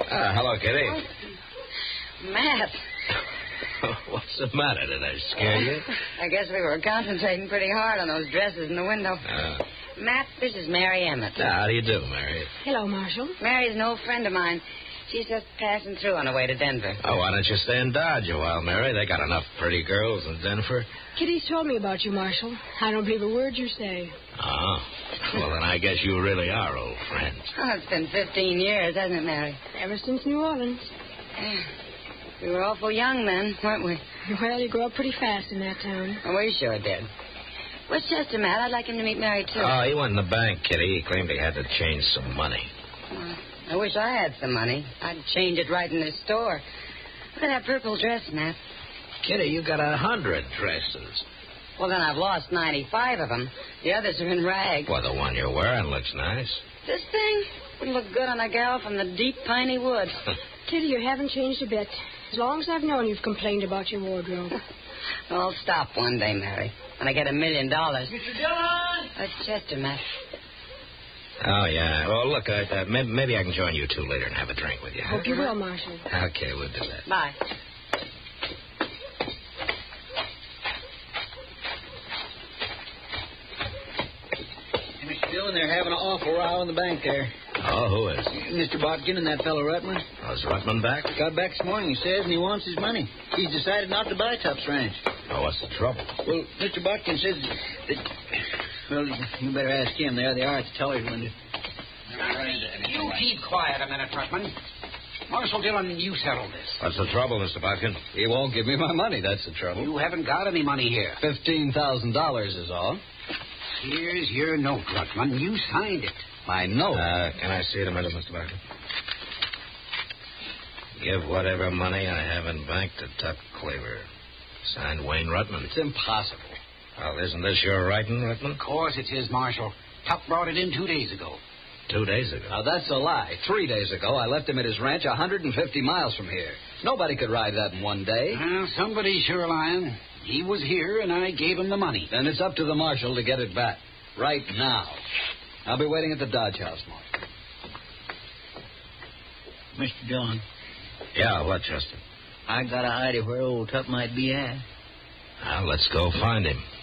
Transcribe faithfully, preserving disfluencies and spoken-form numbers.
Ah, hello, Kitty. Oh. Matt. What's the matter? Did I scare you? I guess we were concentrating pretty hard on those dresses in the window. Uh, Matt, this is Mary Emmett. now, how do you do, Mary? Hello, Marshal. Mary's an old friend of mine. She's just passing through on her way to Denver. Oh, why don't you stay in Dodge a while, Mary? They got enough pretty girls in Denver. Kitty's told me about you, Marshal. I don't believe a word you say. Oh. Well, then I guess you really are old friends. Oh, it's been fifteen years, hasn't it, Mary? Ever since New Orleans. Yeah. We were awful young then, weren't we? Well, you grew up pretty fast in that town. Oh, we sure did. What's Chester, Matt? I'd like him to meet Mary, too. Oh, he went in the bank, Kitty. He claimed he had to change some money. Well, I wish I had some money. I'd change it right in this store. Look at that purple dress, Matt. Kitty, you got a hundred dresses. Well, then I've lost ninety-five of them. The others are in rags. Well, the one you're wearing looks nice. This thing would look good on a gal from the deep piney woods. Kitty, you haven't changed a bit. As long as I've known you've complained about your wardrobe. Well, I'll stop one day, Mary, when I get a million dollars. Mister Dillon! That's Chester, Matt. Oh, yeah. Well, look, uh, uh, maybe, maybe I can join you two later and have a drink with you. Huh? Hope you will, Marshal. Okay, we'll do that. Bye. Hey, Mister Dillon, they're having an awful row in the bank there. Oh, who is? Mister Botkin and that fellow Rutman. Oh, is Rutman back? Got back this morning, he says, and he wants his money. He's decided not to buy Tufts Ranch. Oh, what's the trouble? Well, Mister Botkin says that... Well, you better ask him. There they are at the teller's window. You keep quiet a minute, Rutman. Marshal Dillon, you settle this. What's the trouble, Mister Botkin? He won't give me my money, that's the trouble. You haven't got any money here. Fifteen thousand dollars is all. Here's your note, Rutman. You signed it. I know. Uh, can I see it a minute, Mister Botkin? Give whatever money I have in bank to Tuck Claver. Signed Wayne Rutman. It's impossible. Well, isn't this your writing, Rutman? Of course it's his, Marshal. Tuck brought it in two days ago. Two days ago. Now, that's a lie. Three days ago, I left him at his ranch one hundred fifty miles from here. Nobody could ride that in one day. Well, somebody's sure lying. He was here, and I gave him the money. Then it's up to the marshal to get it back. Right now. I'll be waiting at the Dodge House, Marshal. Mister Dillon, Yeah, what, Chester? I got an idea where old Tuck might be at. Well, let's go find him.